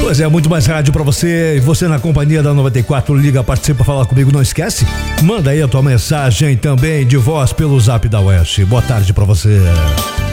Pois é, muito mais rádio pra você. E você na companhia da 94, liga, participa, fala comigo, não esquece. Manda aí a tua mensagem também de voz pelo Zap da Oeste. Boa tarde pra você.